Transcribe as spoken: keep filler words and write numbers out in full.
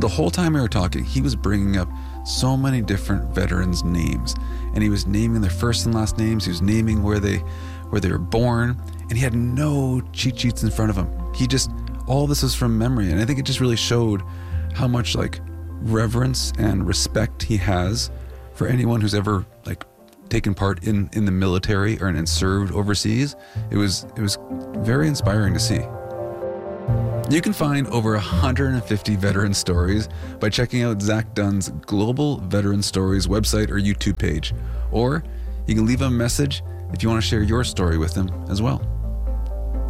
the whole time we were talking, he was bringing up so many different veterans' names, and he was naming their first and last names. He was naming where they where they were born, and he had no cheat sheets in front of him. He just, all this was from memory, and I think it just really showed how much like reverence and respect he has for anyone who's ever like taken part in in the military or and served overseas. It was it was very inspiring to see. You can find over one hundred fifty veteran stories by checking out Zach Dunn's Global Veteran Stories website or YouTube page, or you can leave him a message if you want to share your story with him as well.